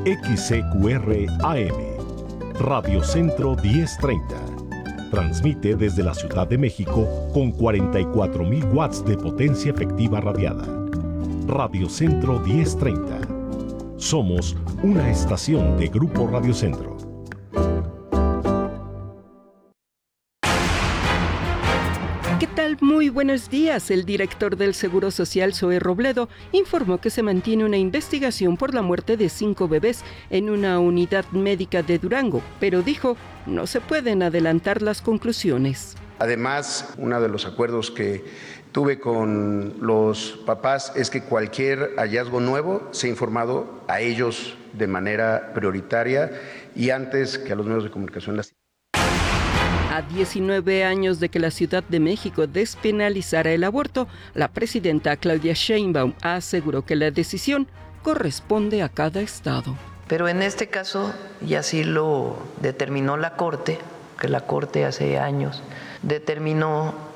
XCQR AM, Radio Centro 1030. Transmite desde la Ciudad de México con 44.000 watts de potencia efectiva radiada. Radio Centro 1030. Somos una estación de Grupo Radio Centro. ¿Qué tal? Muy buenos días. El director del Seguro Social, Zoe Robledo, informó que se mantiene una investigación por la muerte de 5 bebés en una unidad médica de Durango, pero dijo, no se pueden adelantar las conclusiones. Además, uno de los acuerdos que tuve con los papás es que cualquier hallazgo nuevo sea informado a ellos de manera prioritaria y antes que a los medios de comunicación. A 19 años de que la Ciudad de México despenalizara el aborto, la presidenta Claudia Sheinbaum aseguró que la decisión corresponde a cada estado. Pero en este caso, y así lo determinó la Corte, que la Corte hace años determinó